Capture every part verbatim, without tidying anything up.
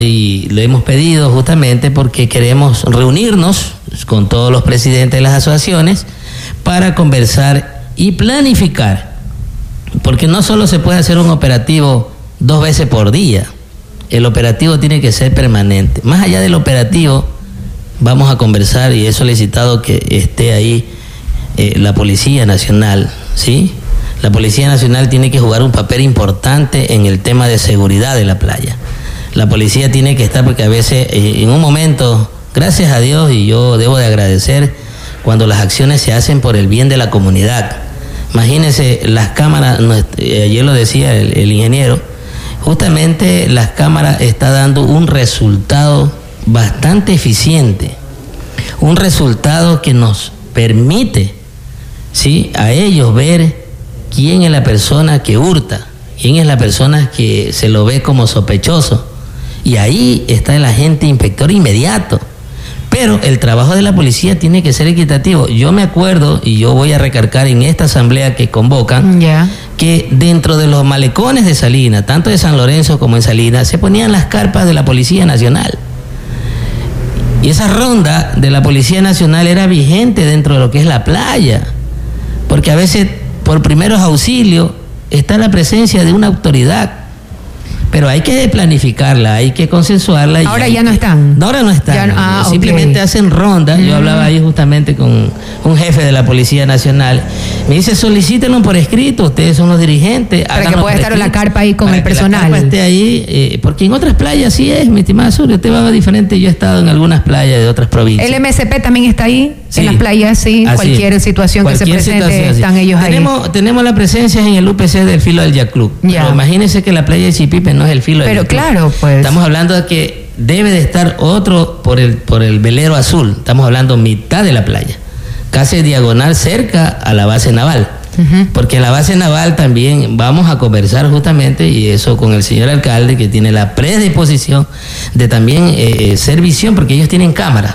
y lo hemos pedido justamente porque queremos reunirnos con todos los presidentes de las asociaciones para conversar y planificar, porque no solo se puede hacer un operativo dos veces por día, el operativo tiene que ser permanente. Más allá del operativo, vamos a conversar y he solicitado que esté ahí eh, la Policía Nacional, ¿sí? La Policía Nacional tiene que jugar un papel importante en el tema de seguridad de la playa. La policía tiene que estar porque a veces, eh, en un momento, gracias a Dios, y yo debo de agradecer, cuando las acciones se hacen por el bien de la comunidad. Imagínense, las cámaras, ayer lo decía el, el ingeniero, justamente las cámaras están dando un resultado bastante eficiente, un resultado que nos permite, ¿sí?, a ellos ver quién es la persona que hurta, quién es la persona que se lo ve como sospechoso, y ahí está el agente inspector inmediato. Pero el trabajo de la policía tiene que ser equitativo. Yo me acuerdo, y yo voy a recalcar en esta asamblea que convocan, yeah. que dentro de los malecones de Salinas, tanto de San Lorenzo como en Salinas, se ponían las carpas de la Policía Nacional. Y esa ronda de la Policía Nacional era vigente dentro de lo que es la playa, porque a veces por primeros auxilios está la presencia de una autoridad, pero hay que planificarla, hay que consensuarla. Ahora y ya no están. No, ahora no están. Ya no, ah, simplemente okay. hacen rondas. Mm. Yo hablaba ahí justamente con un jefe de la Policía Nacional. Me dice, solicítenlo por escrito, ustedes son los dirigentes. Para que pueda estar la carpa ahí con para el personal. Que la carpa esté ahí, eh, porque en otras playas sí es, mi estimada Zulia, usted va a diferente. Yo he estado en algunas playas de otras provincias. ¿El M S P también está ahí? Sí. En las playas, sí. Así cualquier es. situación cualquier que se presente, situación, están ellos tenemos, ahí. Tenemos la presencia en el U P C del filo del Yacht Club. Ya. Pero imagínense que la playa de Chipipe no es el filo del Pero Yacht Club. claro, pues. Estamos hablando de que debe de estar otro por el, por el velero azul. Estamos hablando mitad de la playa. Casi diagonal cerca a la base naval. Uh-huh. Porque en la base naval también vamos a conversar justamente, y eso con el señor alcalde, que tiene la predisposición de también eh, ser visión, porque ellos tienen cámara.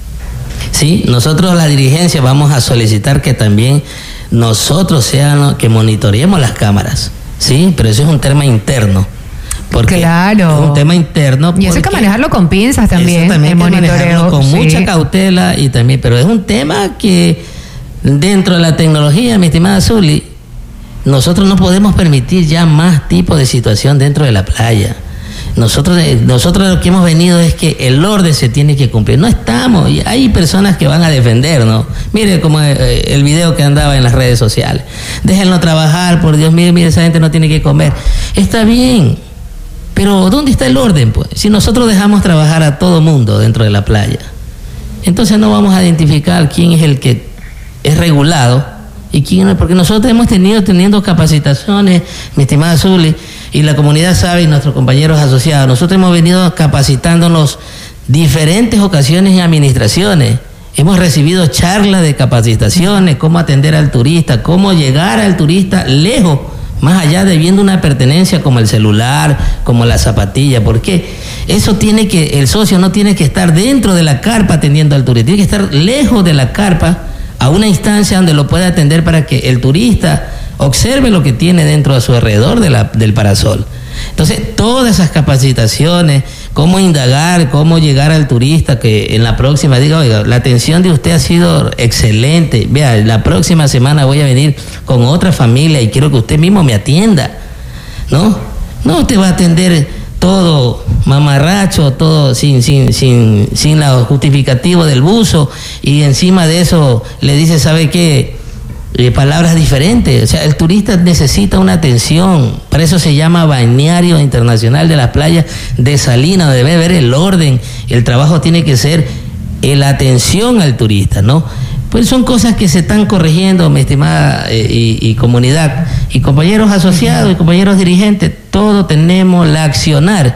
Sí, nosotros la dirigencia vamos a solicitar que también nosotros sean que monitoreemos las cámaras, sí, pero eso es un tema interno. Porque claro. es un tema interno. Y eso hay que manejarlo con pinzas también. Eso también hay que manejarlo con sí. mucha cautela y también, pero es un tema que dentro de la tecnología, mi estimada Zuli, nosotros no podemos permitir ya más tipo de situación dentro de la playa. Nosotros, nosotros lo que hemos venido es que el orden se tiene que cumplir. No estamos, y hay personas que van a defender, ¿no? Mire como el video que andaba en las redes sociales. Déjenlo trabajar, por Dios, mire, mire, esa gente no tiene que comer. Está bien, pero ¿dónde está el orden, pues? Si nosotros dejamos trabajar a todo mundo dentro de la playa, entonces no vamos a identificar quién es el que es regulado y quién no, porque nosotros hemos tenido teniendo capacitaciones, mi estimada Zuli, y la comunidad sabe, y nuestros compañeros asociados, nosotros hemos venido capacitándonos diferentes ocasiones en administraciones. Hemos recibido charlas de capacitaciones, cómo atender al turista, cómo llegar al turista lejos, más allá de viendo una pertenencia como el celular, como la zapatilla, porque eso tiene que, el socio no tiene que estar dentro de la carpa atendiendo al turista, tiene que estar lejos de la carpa, a una instancia donde lo pueda atender para que el turista observe lo que tiene dentro de su alrededor de la, del parasol. Entonces, todas esas capacitaciones, cómo indagar, cómo llegar al turista, que en la próxima diga, oiga, la atención de usted ha sido excelente, vea, la próxima semana voy a venir con otra familia y quiero que usted mismo me atienda, ¿no? No, usted va a atender todo mamarracho, todo sin, sin, sin, sin la justificativo del buzo, y encima de eso le dice, ¿sabe qué? Eh, palabras diferentes. O sea, el turista necesita una atención. Para eso se llama Balneario Internacional de las Playas de Salinas, donde debe ver el orden. El trabajo tiene que ser la atención al turista, ¿no? Pues son cosas que se están corrigiendo, mi estimada eh, y, y comunidad. Y compañeros asociados y compañeros dirigentes, todos tenemos la accionar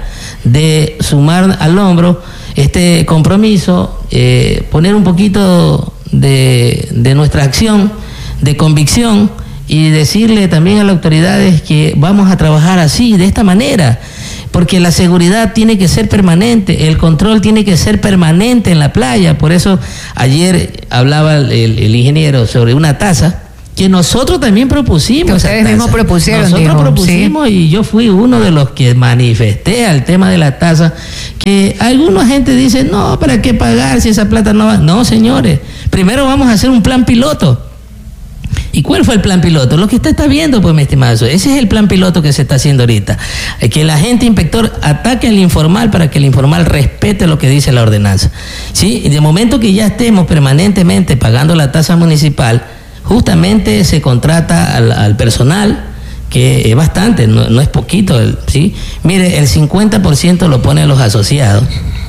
de sumar al hombro este compromiso, eh, poner un poquito de, de nuestra acción, de convicción, y decirle también a las autoridades que vamos a trabajar así, de esta manera, porque la seguridad tiene que ser permanente, el control tiene que ser permanente en la playa. Por eso ayer hablaba el, el ingeniero sobre una tasa que nosotros también propusimos. Que ustedes mismos propusieron, Nosotros dijo, propusimos, ¿sí? Y yo fui uno de los que manifesté al tema de la tasa, que alguna gente dice, no, ¿para qué pagar si esa plata no va? No, señores, primero vamos a hacer un plan piloto. ¿Y cuál fue el plan piloto? Lo que usted está viendo, pues, mi estimado, ese es el plan piloto que se está haciendo ahorita. Que el agente inspector ataque al informal para que el informal respete lo que dice la ordenanza. ¿Sí? Y de momento que ya estemos permanentemente pagando la tasa municipal, justamente se contrata al, al personal, que es bastante, no, no es poquito, ¿sí? Mire, el cincuenta por ciento lo ponen los asociados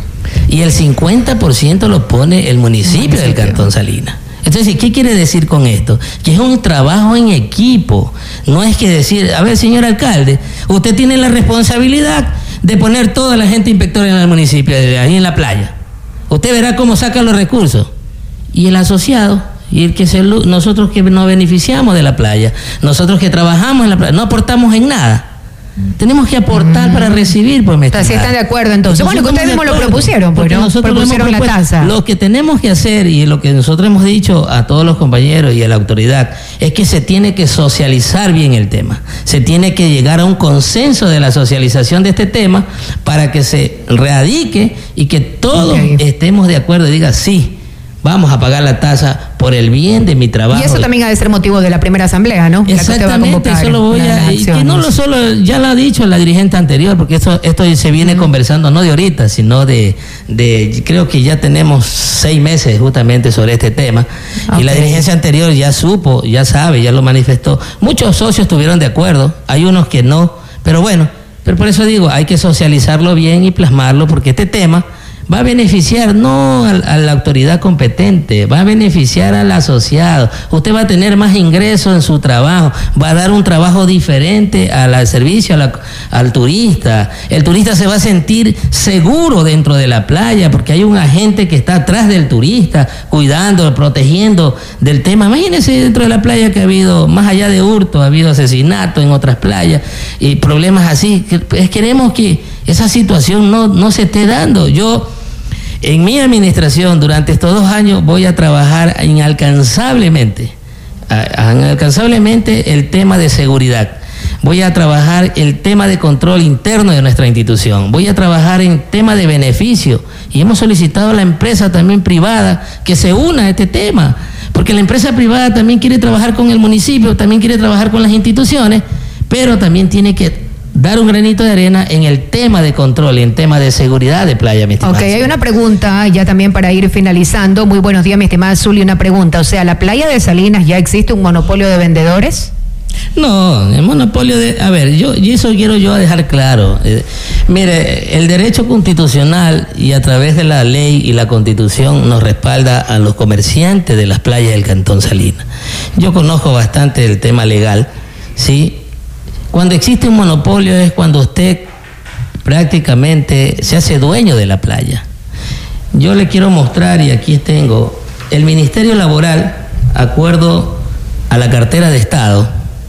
y el cincuenta por ciento lo pone el municipio, el municipio del Cantón Salinas. Entonces, ¿qué quiere decir con esto? Que es un trabajo en equipo. No es que decir, a ver, señor alcalde, usted tiene la responsabilidad de poner toda la gente inspectora en el municipio, ahí en la playa. Usted verá cómo saca los recursos. Y el asociado, y el que se, nosotros que nos beneficiamos de la playa, nosotros que trabajamos en la playa, no aportamos en nada. Tenemos que aportar mm. para recibir, pues, me o sea, si están de acuerdo, entonces. Bueno, que ustedes mismos lo propusieron, pues, ¿no? Nosotros propusieron la tasa. Lo que tenemos que hacer, y lo que nosotros hemos dicho a todos los compañeros y a la autoridad, es que se tiene que socializar bien el tema. Se tiene que llegar a un consenso de la socialización de este tema para que se radique y que todos okay. estemos de acuerdo y diga sí. Vamos a pagar la tasa por el bien de mi trabajo. Y eso también ha de ser motivo de la primera asamblea, ¿no? Exactamente, eso lo voy a... Y que no lo solo, ya lo ha dicho la dirigente anterior, porque esto, esto se viene uh-huh. conversando no de ahorita, sino de, de... Creo que ya tenemos seis meses justamente sobre este tema. Okay. Y la dirigencia anterior ya supo, ya sabe, ya lo manifestó. Muchos socios estuvieron de acuerdo, hay unos que no, pero bueno, pero por eso digo, hay que socializarlo bien y plasmarlo, porque este tema va a beneficiar no a, a la autoridad competente, va a beneficiar al asociado. Usted va a tener más ingresos en su trabajo, va a dar un trabajo diferente al, al servicio, a la, al turista. El turista se va a sentir seguro dentro de la playa porque hay un agente que está atrás del turista, cuidando, protegiendo del tema. Imagínense dentro de la playa que ha habido, más allá de hurto, ha habido asesinato en otras playas y problemas así. Queremos que esa situación no, no se esté dando. Yo... En mi administración, durante estos dos años, voy a trabajar inalcanzablemente, inalcanzablemente el tema de seguridad. Voy a trabajar el tema de control interno de nuestra institución. Voy a trabajar en tema de beneficio. Y hemos solicitado a la empresa también privada que se una a este tema. Porque la empresa privada también quiere trabajar con el municipio, también quiere trabajar con las instituciones, pero también tiene que dar un granito de arena en el tema de control y en tema de seguridad de playa, mi estimada. Ok, hay una pregunta ya también para ir finalizando. Muy buenos días, mi estimada Zuli, una pregunta. O sea, ¿la playa de Salinas ya existe un monopolio de vendedores? No, el monopolio de... A ver, yo y eso quiero yo dejar claro. Eh, mire, el derecho constitucional y a través de la ley y la Constitución nos respalda a los comerciantes de las playas del Cantón Salinas. Yo conozco bastante el tema legal, ¿sí? Cuando existe un monopolio es cuando usted prácticamente se hace dueño de la playa. Yo le quiero mostrar, y aquí tengo, el Ministerio Laboral, acuerdo a la cartera de Estado,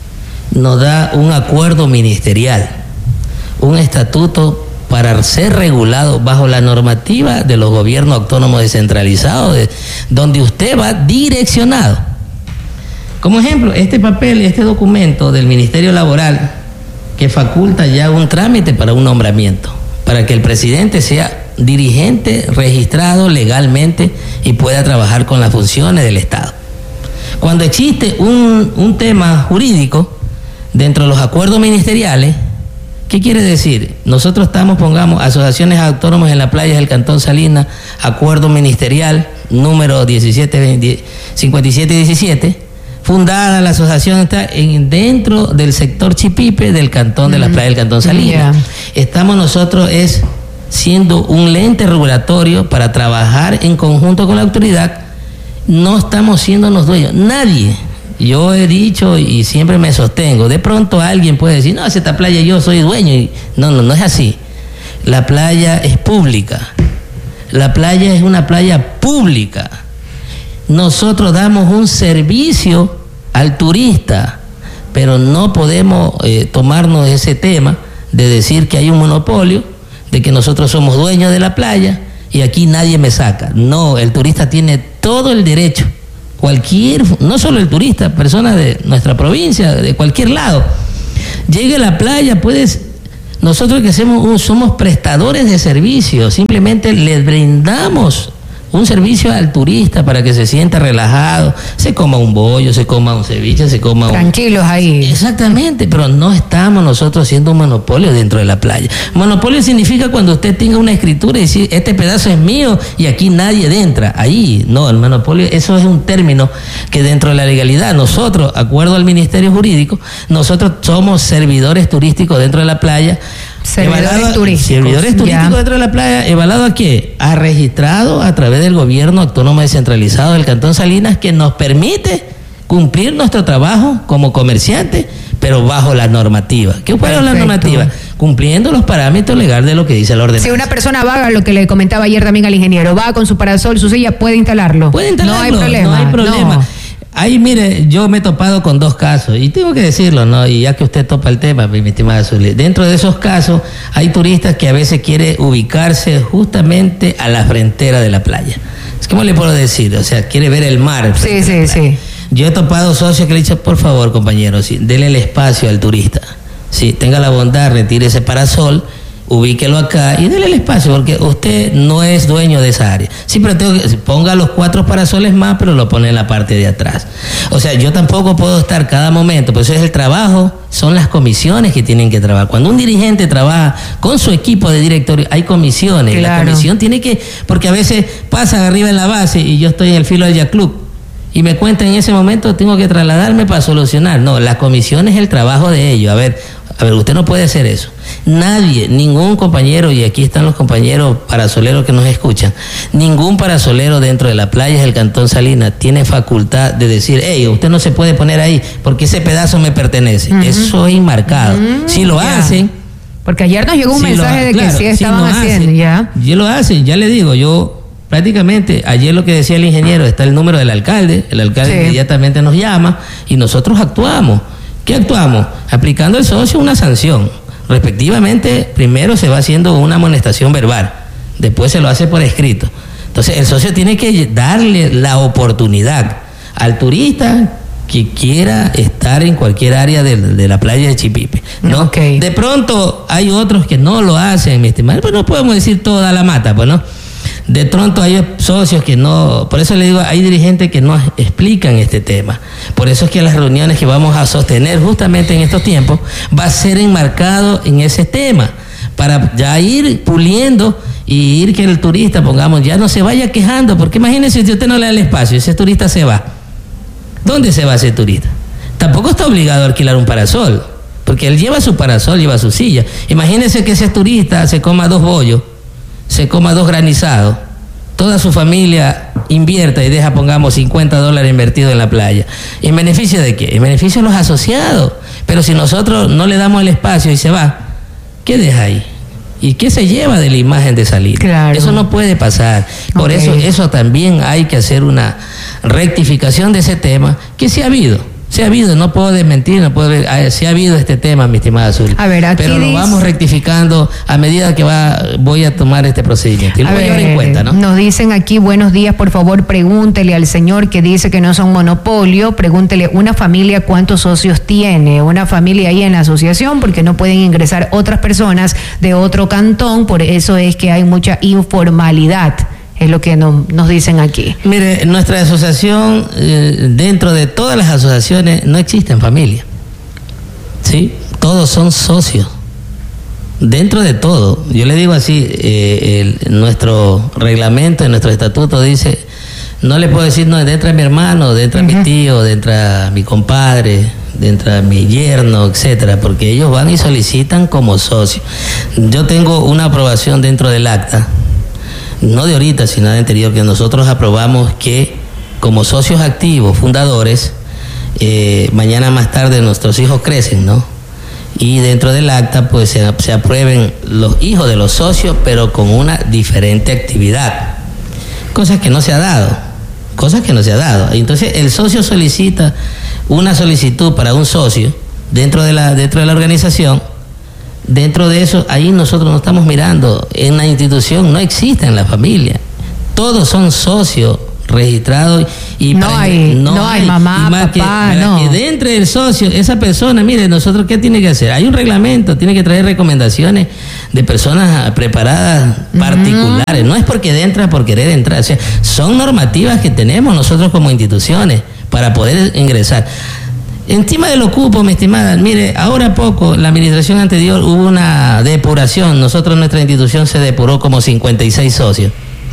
nos da un acuerdo ministerial, un estatuto para ser regulado bajo la normativa de los gobiernos autónomos descentralizados, de, donde usted va direccionado. Como ejemplo, este papel, este documento del Ministerio Laboral que faculta ya un trámite para un nombramiento, para que el presidente sea dirigente registrado legalmente y pueda trabajar con las funciones del Estado. Cuando existe un, un tema jurídico dentro de los acuerdos ministeriales, ¿qué quiere decir? Nosotros estamos, pongamos, asociaciones autónomas en las playas del Cantón Salinas, acuerdo ministerial número diecisiete, cincuenta y siete diecisiete, fundada la asociación está en, dentro del sector Chipipe del Cantón de las Playas del Cantón Salinas. Yeah. Estamos nosotros es siendo un lente regulatorio para trabajar en conjunto con la autoridad. No estamos siendo los dueños, nadie. Yo he dicho y siempre me sostengo, de pronto alguien puede decir, no, esta playa yo soy dueño. Y no, no, no es así. La playa es pública. La playa es una playa pública. Nosotros damos un servicio al turista, pero no podemos eh, tomarnos ese tema de decir que hay un monopolio, de que nosotros somos dueños de la playa y aquí nadie me saca. No, el turista tiene todo el derecho cualquier, no solo el turista, personas de nuestra provincia, de cualquier lado, llegue a la playa, puedes, nosotros que hacemos, somos prestadores de servicios, simplemente les brindamos un servicio al turista para que se sienta relajado, se coma un bollo, se coma un ceviche, se coma un... Tranquilos ahí. Exactamente, pero no estamos nosotros haciendo un monopolio dentro de la playa. Monopolio significa cuando usted tenga una escritura y decir, este pedazo es mío y aquí nadie entra. Ahí, no, el monopolio, eso es un término que dentro de la legalidad, nosotros, acuerdo al Ministerio Jurídico, nosotros somos servidores turísticos dentro de la playa. Servidores evaluado, turísticos. Servidores turísticos ya. dentro de la playa, ¿evaluado a qué? A registrado a través del gobierno autónomo descentralizado del Cantón Salinas, que nos permite cumplir nuestro trabajo como comerciantes, pero bajo la normativa. ¿Qué fue la normativa? Cumpliendo los parámetros legales de lo que dice la ordenanza. Si una persona vaga, lo que le comentaba ayer también al ingeniero, va con su parasol, su silla, puede instalarlo. Puede instalarlo, no hay problema. No hay problema. No. Ahí, mire, yo me he topado con dos casos, y tengo que decirlo, ¿no? Y ya que usted topa el tema, mi estimada Zully, dentro de esos casos hay turistas que a veces quieren ubicarse justamente a la frontera de la playa. ¿Cómo le puedo decir? O sea, quiere ver el mar. Sí, sí, sí. Yo he topado socios que le he dicho, por favor, compañero, sí, dele el espacio al turista. Sí, tenga la bondad, retire ese parasol, ubíquelo acá y dele el espacio, porque usted no es dueño de esa área. Sí, pero tengo que, ponga los cuatro parasoles más, pero lo pone en la parte de atrás. O sea, yo tampoco puedo estar cada momento, pues eso es el trabajo, son las comisiones que tienen que trabajar. Cuando un dirigente trabaja con su equipo de directorio, hay comisiones. Claro. La comisión tiene que, porque a veces pasan arriba en la base y yo estoy en el filo del yacht club y me cuentan en ese momento, tengo que trasladarme para solucionar. No, la comisión es el trabajo de ellos. A ver, a ver, usted no puede hacer eso. Nadie, ningún compañero, y aquí están los compañeros parasoleros que nos escuchan, ningún parasolero dentro de la playa del Cantón Salinas tiene facultad de decir, hey, usted no se puede poner ahí porque ese pedazo me pertenece. Uh-huh. Eso es inmarcado. Uh-huh. Si lo yeah. hacen... Porque ayer nos llegó un si mensaje lo, de claro, que sí estaban si haciendo, hacen, ya. Ya lo hacen, ya le digo, yo... Prácticamente, ayer lo que decía el ingeniero, está el número del alcalde, el alcalde sí. inmediatamente nos llama y nosotros actuamos. ¿Qué actuamos? Aplicando al socio una sanción. Respectivamente, primero se va haciendo una amonestación verbal, después se lo hace por escrito. Entonces, el socio tiene que darle la oportunidad al turista que quiera estar en cualquier área de, de la playa de Chipipe, ¿no? Okay. De pronto, hay otros que no lo hacen, mi estimado, pues no podemos decir toda la mata, pues, ¿no? De pronto hay socios que no, por eso le digo, hay dirigentes que no explican este tema. Por eso es que las reuniones que vamos a sostener justamente en estos tiempos va a ser enmarcado en ese tema, para ya ir puliendo y ir que el turista, pongamos, ya no se vaya quejando, porque imagínense si usted no le da el espacio, ese turista se va. ¿Dónde se va ese turista? Tampoco está obligado a alquilar un parasol, porque él lleva su parasol, lleva su silla. Imagínense que ese turista se coma dos bollos, se coma dos granizados, toda su familia invierta y deja, pongamos, cincuenta dólares invertidos en la playa. ¿En beneficio de qué? En beneficio de los asociados. Pero si nosotros no le damos el espacio y se va, ¿qué deja ahí? ¿Y qué se lleva de la imagen de salir? Claro. Eso no puede pasar. Por okay. eso, eso también hay que hacer una rectificación de ese tema que sí ha habido. Sí ha habido, no puedo desmentir, no puedo ver, sí ha habido este tema, mi estimada Azul. A ver, aquí pero lo dice... vamos rectificando a medida que va, voy a tomar este procedimiento. Y lo a voy ver, a llevar en cuenta, ¿no? Nos dicen aquí, buenos días, por favor, pregúntele al señor que dice que no son monopolio, pregúntele, una familia cuántos socios tiene, una familia ahí en la asociación, porque no pueden ingresar otras personas de otro cantón, por eso es que hay mucha informalidad. Es lo que no, nos dicen aquí. Mire, nuestra asociación, eh, dentro de todas las asociaciones, no existen familias. ¿Sí? Todos son socios. Dentro de todo. Yo le digo así, eh, el, nuestro reglamento, nuestro estatuto dice, no le puedo decir, no, dentro de mi hermano, dentro de uh-huh. mi tío, dentro de mi compadre, dentro de mi yerno, etcétera, porque ellos van y solicitan como socios. Yo tengo una aprobación dentro del acta, no de ahorita, sino de anterior, que nosotros aprobamos que como socios activos, fundadores, eh, mañana más tarde nuestros hijos crecen, ¿no? Y dentro del acta pues se, se aprueben los hijos de los socios, pero con una diferente actividad. Cosas que no se ha dado, cosas que no se ha dado. Entonces el socio solicita una solicitud para un socio dentro de la, dentro de la organización. Dentro de eso, ahí nosotros no estamos mirando. En la institución no existen la familia. Todos son socios registrados Y no, para, hay, no, no hay mamá, y más papá, que, para no. que dentro del socio, esa persona, mire, nosotros qué tiene que hacer. Hay un reglamento, tiene que traer recomendaciones de personas preparadas particulares. Uh-huh. No es porque entra por querer entrar, o sea, son normativas que tenemos nosotros como instituciones para poder ingresar. Encima de los cupos, mi estimada, mire, ahora poco, la administración anterior hubo una depuración. Nosotros, nuestra institución se depuró como cincuenta y seis socios.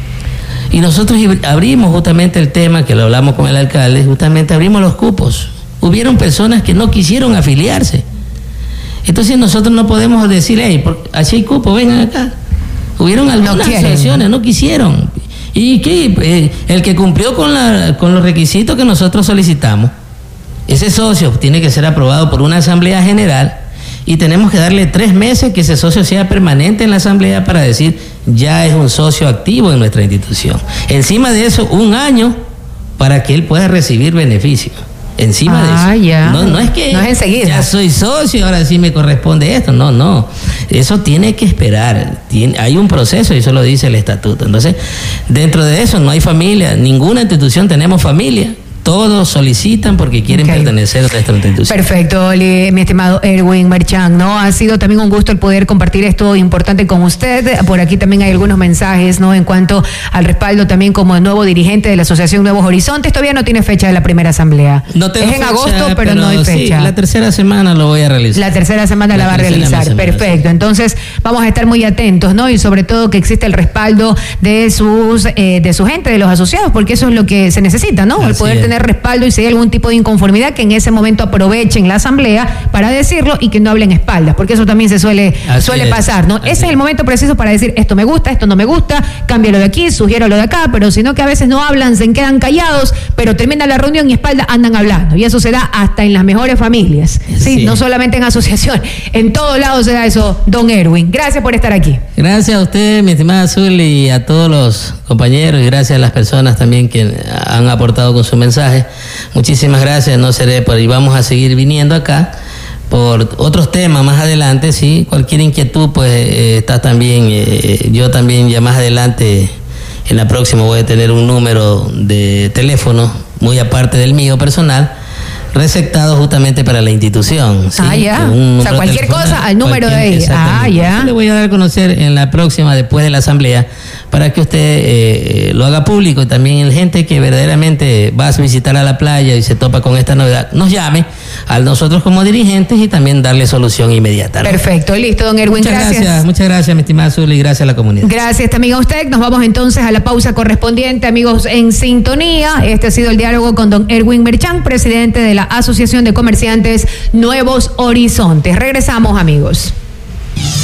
Y nosotros abrimos justamente el tema, que lo hablamos con el alcalde, justamente abrimos los cupos. Hubieron personas que no quisieron afiliarse. Entonces nosotros no podemos decir, hey, así hay cupo, vengan acá. Hubieron algunas no asociaciones, no quisieron. ¿Y qué? Eh, el que cumplió con, la, con los requisitos que nosotros solicitamos, ese socio tiene que ser aprobado por una asamblea general y tenemos que darle tres meses que ese socio sea permanente en la asamblea para decir ya es un socio activo en nuestra institución. Encima de eso, un año para que él pueda recibir beneficios. Encima ah, de eso. Ya. No, no es que no es enseguida. Ya soy socio, ahora sí me corresponde esto. No, no. Eso tiene que esperar. Tiene, hay un proceso y eso lo dice el estatuto. Entonces, dentro de eso no hay familia. Ninguna institución tenemos familia. Todos solicitan porque quieren okay. pertenecer a esta institución. Perfecto, mi estimado Erwin Merchán, ¿no? Ha sido también un gusto el poder compartir esto importante con usted. Por aquí también hay algunos mensajes, ¿no? En cuanto al respaldo también como nuevo dirigente de la Asociación Nuevos Horizontes. Todavía no tiene fecha de la primera asamblea. No tengo es en fecha, agosto, pero, pero no hay fecha. Sí, la tercera semana lo voy a realizar. La tercera semana la, la va a realizar. Semana, perfecto. Sí. Entonces, vamos a estar muy atentos, ¿no? Y sobre todo que existe el respaldo de sus, eh, de su gente, de los asociados, porque eso es lo que se necesita, ¿no? Así el poder es. tener respaldo y si hay algún tipo de inconformidad, que en ese momento aprovechen la asamblea para decirlo y que no hablen espaldas, porque eso también se suele, suele pasar, ¿no? Ese es. es el momento preciso para decir esto me gusta, esto no me gusta, cámbialo de aquí, sugiero lo de acá, pero sino que a veces no hablan, se quedan callados, pero termina la reunión y espalda andan hablando, y eso se da hasta en las mejores familias, ¿sí? Sí. No solamente en asociación, en todos lados se da eso, don Erwin. Gracias por estar aquí. Gracias a usted, mi estimada Azul, y a todos los compañeros, y gracias a las personas también que han aportado con su mensaje. Muchísimas gracias, no seré por y vamos a seguir viniendo acá por otros temas más adelante, sí, cualquier inquietud pues eh, está también, eh, yo también ya más adelante en la próxima voy a tener un número de teléfono muy aparte del mío personal, receptado justamente para la institución. ¿Sí? Ah, ya. O sea, cualquier cosa al número de ahí. Ah, ya. Yo le voy a dar a conocer en la próxima, después de la asamblea, para que usted eh, lo haga público y también la gente que verdaderamente va a visitar a la playa y se topa con esta novedad, nos llame a nosotros como dirigentes y también darle solución inmediata, ¿no? Perfecto, listo, don Erwin. Muchas gracias. gracias. Muchas gracias, mi estimada Azul, y gracias a la comunidad. Gracias también a usted. Nos vamos entonces a la pausa correspondiente, amigos, en sintonía. Este ha sido el diálogo con don Erwin Merchán, presidente de la Asociación de Comerciantes Nuevos Horizontes. Regresamos, amigos.